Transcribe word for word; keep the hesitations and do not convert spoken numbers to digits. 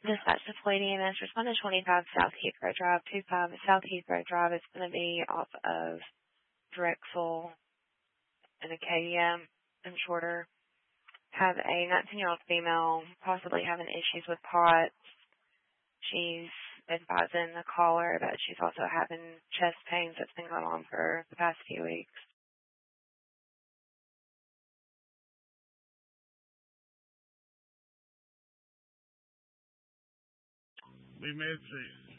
Dispatch to Floyd E M S, respond to twenty-five South Heathrow Drive, two five South Heathrow Drive. It's going to be off of Drexel and Acadia and Shorter. Have a nineteen-year-old female possibly having issues with pot. She's advising the caller that she's also having chest pains that's been going on for the past few weeks. We may see.